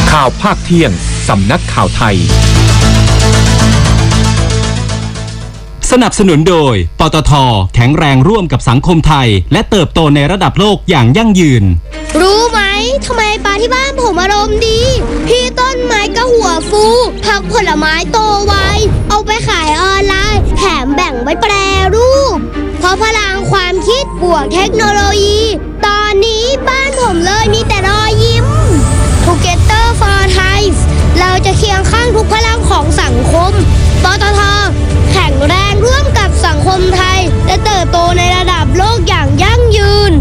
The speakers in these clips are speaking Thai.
ข่าวภาคเที่ยงสำนักข่าวไทยสนับสนุนโดยปตท.แข็งแรงร่วมกับสังคมไทยและเติบโตในระดับโลกอย่างยั่งยืนรู้ไหมทำไมปลาที่บ้านผมอารมณ์ดีพี่ต้นไม้ก็หัวฟูผักผลไม้โตไวเอาไปขายออนไลน์แถมแบ่งไว้แปรรูปเพราะพลังความคิดบวกเทคโนโลยีตอนนี้บ้านผมเลยมีแต่รอยยิ้ม Together for Thai เราจะเคียงข้างทุกพลังของสังคมปตท.แข็งแรงร่วมกับสังคมไทยและเติบโตในระดับโลกอย่างยั่งยืน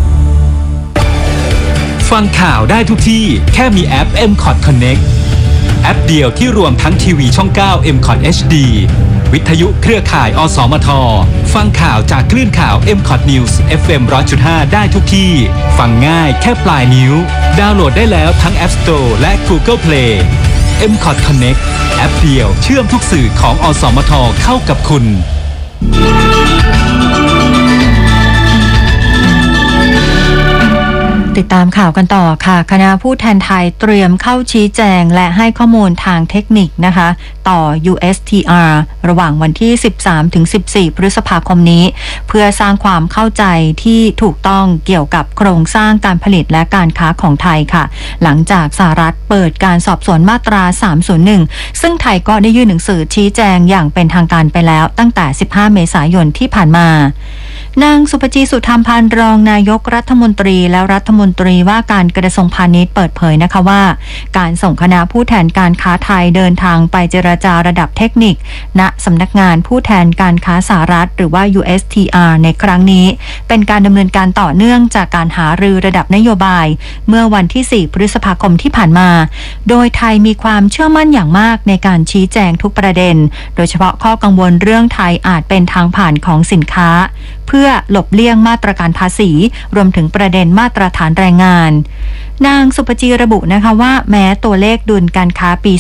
ฟังข่าวได้ทุกที่แค่มีแอป MCOT Connect แอปเดียวที่รวมทั้งทีวีช่อง 9 MCOT HD วิทยุเครือข่ายอสมทฟังข่าวจากคลื่นข่าว MCOT News FM 100.5 ได้ทุกที่ฟังง่ายแค่ปลายนิ้วดาวน์โหลดได้แล้วทั้ง App Store และ Google Play MCOT Connect แอปเดียวเชื่อมทุกสื่อของอสมทเข้ากับคุณติดตามข่าวกันต่อค่ะคณะผู้แทนไทยเตรียมเข้าชี้แจงและให้ข้อมูลทางเทคนิคนะคะต่อ USTR ระหว่างวันที่ 13-14 พฤษภาคมนี้เพื่อสร้างความเข้าใจที่ถูกต้องเกี่ยวกับโครงสร้างการผลิตและการค้าของไทยค่ะหลังจากสหรัฐเปิดการสอบสวนมาตรา 301 ซึ่งไทยก็ได้ยื่นหนังสือชี้แจงอย่างเป็นทางการไปแล้วตั้งแต่ 15 เมษายนที่ผ่านมานางสุภจี สุธรรมพันธ์รองนายกรัฐมนตรีและรัฐมนตรีว่าการกระทรวงพาณิชย์เปิดเผยนะคะว่าการส่งคณะผู้แทนการค้าไทยเดินทางไปเจรจาระดับเทคนิคณสำนักงานผู้แทนการค้าสหรัฐหรือว่า USTR ในครั้งนี้เป็นการดำเนินการต่อเนื่องจากการหารือระดับนโยบายเมื่อวันที่ 4 พฤษภาคมที่ผ่านมาโดยไทยมีความเชื่อมั่นอย่างมากในการชี้แจงทุกประเด็นโดยเฉพาะข้อกังวลเรื่องไทยอาจเป็นทางผ่านของสินค้าเพื่อหลบเลี่ยงมาตรการภาษีรวมถึงประเด็นมาตรฐานแรงงานนางสุภจีระบุนะคะว่าแม้ตัวเลขดุลการค้าปี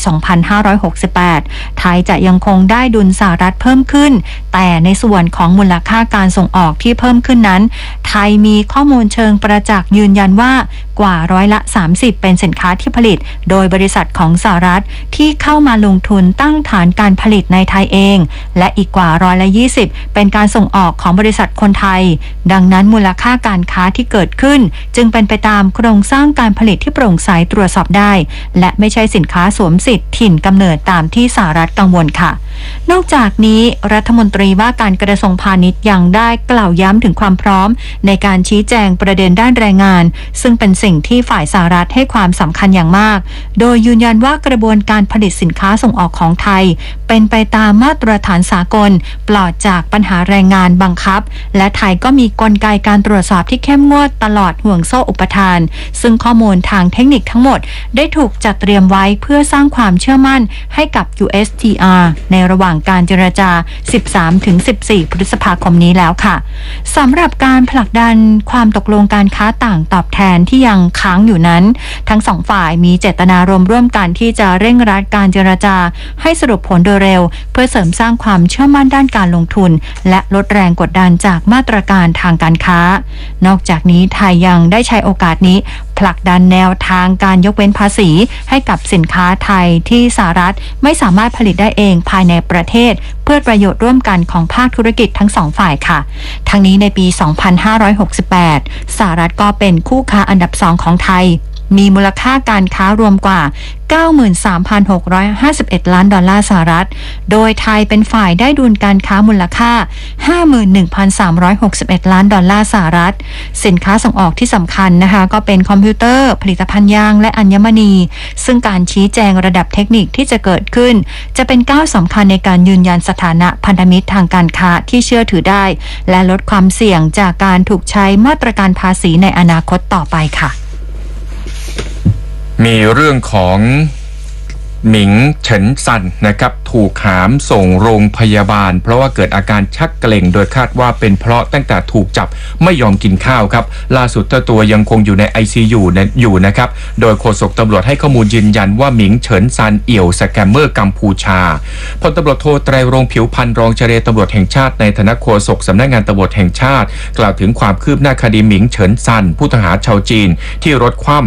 2568 ไทยจะยังคงได้ดุลสหรัฐเพิ่มขึ้นแต่ในส่วนของมูลค่าการส่งออกที่เพิ่มขึ้นนั้นไทยมีข้อมูลเชิงประจักษ์ยืนยันว่ากว่า30%เป็นสินค้าที่ผลิตโดยบริษัทของสหรัฐที่เข้ามาลงทุนตั้งฐานการผลิตในไทยเองและอีกกว่า20%เป็นการส่งออกของบริษัทคนไทยดังนั้นมูลค่าการค้าที่เกิดขึ้นจึงเป็นไปตามโครงสร้างการผลิตที่โปร่งใสตรวจสอบได้และไม่ใช่สินค้าสวมสิทธิ์ถิ่นกำเนิดตามที่สหรัฐกังวลค่ะนอกจากนี้รัฐมนตรีว่าการกระทรวงพาณิชย์ยังได้กล่าวย้ำถึงความพร้อมในการชี้แจงประเด็นด้านแรงงานซึ่งเป็นสิ่งที่ฝ่ายสหรัฐให้ความสำคัญอย่างมากโดยยืนยันว่ากระบวนการผลิตสินค้าส่งออกของไทยเป็นไปตามมาตรฐานสากลปลอดจากปัญหาแรงงานบังคับและไทยก็มีกลไกการตรวจสอบที่เข้มงวดตลอดห่วงโซ่อุปทานซึ่งข้อมูลทางเทคนิคทั้งหมดได้ถูกจัดเตรียมไว้เพื่อสร้างความเชื่อมั่นให้กับ USTR ในระหว่างการเจรจา 13-14 พฤษภาคมนี้แล้วค่ะสำหรับการผลักดันความตกลงการค้าต่างตอบแทนที่ยังค้างอยู่นั้นทั้งสองฝ่ายมีเจตนารมณ์ร่วมกันที่จะเร่งรัดการเจรจาให้สรุปผลโดยเร็วเพื่อเสริมสร้างความเชื่อมั่นด้านการลงทุนและลดแรงกดดันจากมาตรการทางการค้านอกจากนี้ไทยยังได้ใช้โอกาสนี้ผลักดันแนวทางการยกเว้นภาษีให้กับสินค้าไทยที่สหรัฐไม่สามารถผลิตได้เองภายในประเทศเพื่อประโยชน์ร่วมกันของภาคธุรกิจทั้งสองฝ่ายค่ะทั้งนี้ในปี 2568 สหรัฐก็เป็นคู่ค้าอันดับ 2 ของไทยมีมูลค่าการค้ารวมกว่า 93,651 ล้านดอลลาร์สหรัฐโดยไทยเป็นฝ่ายได้ดุลการค้ามูลค่า 51,361 ล้านดอลลาร์สหรัฐสินค้าส่งออกที่สำคัญนะคะก็เป็นคอมพิวเตอร์ผลิตภัณฑ์ยางและอัญมณีซึ่งการชี้แจงระดับเทคนิคที่จะเกิดขึ้นจะเป็นก้าวสำคัญในการยืนยันสถานะพันธมิตรทางการค้าที่เชื่อถือได้และลดความเสี่ยงจากการถูกใช้มาตรการภาษีในอนาคตต่อไปค่ะมีเรื่องของหมิงเฉินซันนะครับถูกหามส่งโรงพยาบาลเพราะว่าเกิดอาการชักเกร็งโดยคาดว่าเป็นเพราะตั้งแต่ถูกจับไม่ยอมกินข้าวครับล่าสุดเจ้าตัวยังคงอยู่ใน ICU อยู่นะครับโดยโฆษกตำรวจให้ข้อมูลยืนยันว่าหมิงเฉินซันเอี่ยวสแกมเมอร์กัมพูชาพลตำรวจโทไตรรงค์ผิวพรรณรองเจรตำรวจแห่งชาติในฐานะโฆษกสำนักงานตำรวจแห่งชาติกล่าวถึงความคืบหน้าคดีหมิงเฉินซันผู้ต้องหาชาวจีนที่รถคว่